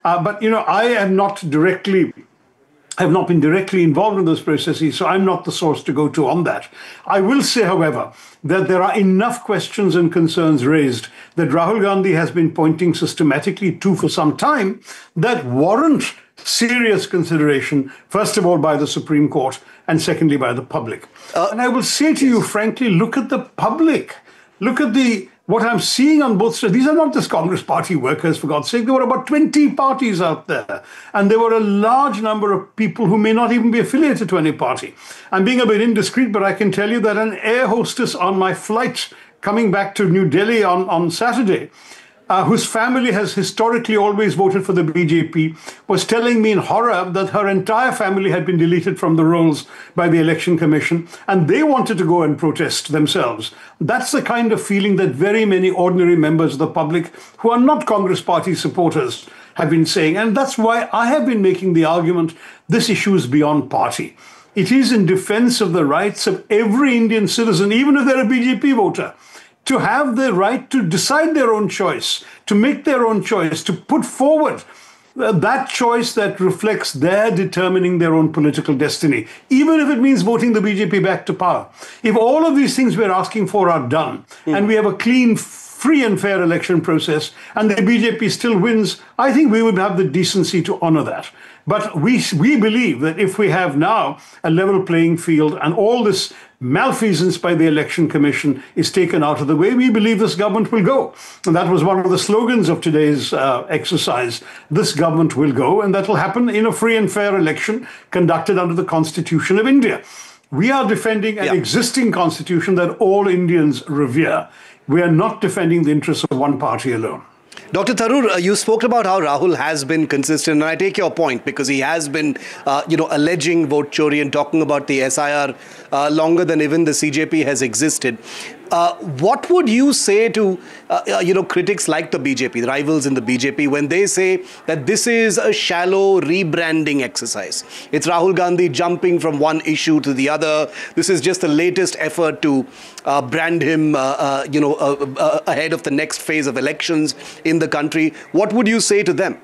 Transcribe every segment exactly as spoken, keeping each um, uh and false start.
Uh, but, you know, I am not directly, have not been directly involved in those processes, so I'm not the source to go to on that. I will say, however, that there are enough questions and concerns raised that Rahul Gandhi has been pointing systematically to for some time that warrant serious consideration, first of all, by the Supreme Court, and secondly, by the public. Uh, and I will say to you, frankly, look at the public. Look at the what I'm seeing on both sides. These are not just Congress Party workers, for God's sake. There were about twenty parties out there. And there were a large number of people who may not even be affiliated to any party. I'm being a bit indiscreet, but I can tell you that an air hostess on my flight coming back to New Delhi on, on Saturday, Uh, whose family has historically always voted for the B J P, was telling me in horror that her entire family had been deleted from the rolls by the Election Commission, and they wanted to go and protest themselves. That's the kind of feeling that very many ordinary members of the public who are not Congress Party supporters have been saying. And that's why I have been making the argument this issue is beyond party. It is in defense of the rights of every Indian citizen, even if they're a B J P voter, to have the right to decide their own choice, to make their own choice, to put forward uh, that choice that reflects their determining their own political destiny, even if it means voting the B J P back to power. If all of these things we're asking for are done, mm. and we have a clean, free and fair election process, and the B J P still wins, I think we would have the decency to honor that. But we, we believe that if we have now a level playing field and all this malfeasance by the Election Commission is taken out of the way, we believe this government will go. And that was one of the slogans of today's uh, exercise. This government will go, and that will happen in a free and fair election conducted under the Constitution of India. We are defending an yeah. existing constitution that all Indians revere. We are not defending the interests of one party alone. Doctor Tharoor, uh, you spoke about how Rahul has been consistent, and I take your point because he has been, uh, you know, alleging vote chori and talking about the S I R uh, longer than even the C J P has existed. Uh, what would you say to, uh, uh, you know, critics like the B J P, the rivals in the B J P, when they say that this is a shallow rebranding exercise? It's Rahul Gandhi jumping from one issue to the other. This is just the latest effort to uh, brand him, uh, uh, you know, uh, uh, ahead of the next phase of elections in the country. What would you say to them?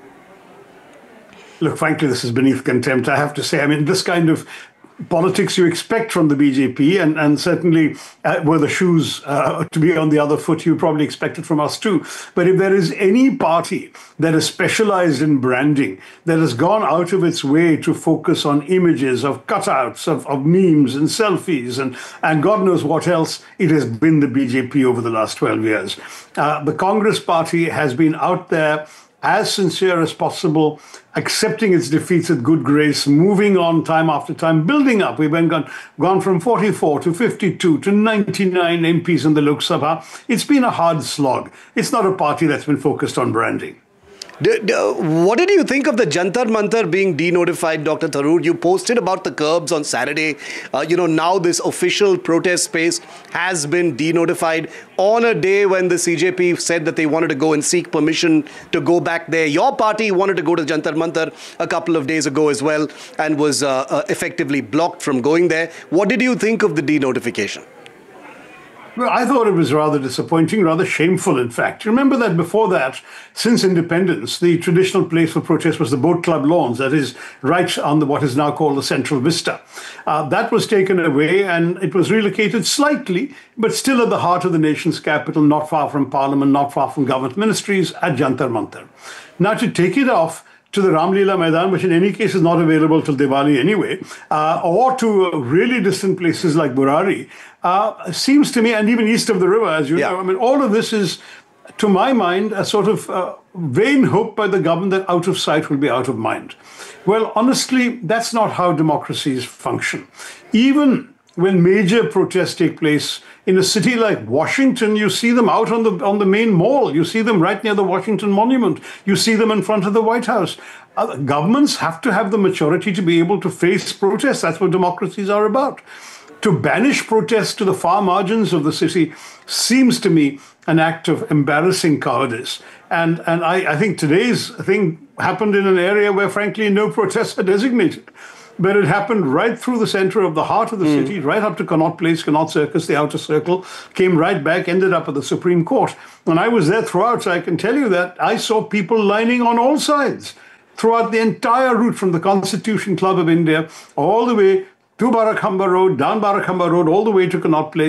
Look, frankly, this is beneath contempt, I have to say. I mean, this kind of politics you expect from the B J P, and, and certainly uh, were the shoes uh, to be on the other foot, you probably expect it from us too. But if there is any party that is specialized in branding, that has gone out of its way to focus on images of cutouts, of, of memes and selfies, and, and God knows what else, it has been the B J P over the last twelve years. Uh, the Congress Party has been out there as sincere as possible, accepting its defeats with good grace, moving on time after time, building up. We've been gone, gone from forty-four to fifty-two to ninety-nine M Ps in the Lok Sabha. It's been a hard slog. It's not a party that's been focused on branding. D d what did you think of the Jantar Mantar being denotified, Doctor Tharoor? You posted about the curbs on Saturday. Uh, you know, now this official protest space has been denotified on a day when the C J P said that they wanted to go and seek permission to go back there. Your party wanted to go to Jantar Mantar a couple of days ago as well and was uh, uh, effectively blocked from going there. What did you think of the denotification? Well, I thought it was rather disappointing, rather shameful, in fact. Remember that before that, since independence, the traditional place for protest was the Boat Club lawns, that is right on the, what is now called the Central Vista. Uh, that was taken away and it was relocated slightly, but still at the heart of the nation's capital, not far from Parliament, not far from government ministries, at Jantar Mantar. Now, to take it off to the Ramlila Maidan, which in any case is not available till Diwali anyway, uh, or to uh, really distant places like Burari, uh, seems to me, and even east of the river, as you yeah. know, I mean, all of this is, to my mind, a sort of uh, vain hope by the government that out of sight will be out of mind. Well, honestly, that's not how democracies function. Even when major protests take place in a city like Washington, you see them out on the on the main mall. You see them right near the Washington Monument. You see them in front of the White House. Uh, governments have to have the maturity to be able to face protests. That's what democracies are about. To banish protests to the far margins of the city seems to me an act of embarrassing cowardice. And, and I, I think today's thing happened in an area where, frankly, no protests are designated. But it happened right through the center of the heart of the mm. city, right up to Connaught Place, Connaught Circus, the outer circle, came right back, ended up at the Supreme Court. And I was there throughout, so I can tell you that I saw people lining on all sides. throughout the entire route from the Constitution Club of India all the way to Barakhamba Road, down Barakhamba Road, all the way to Connaught Place.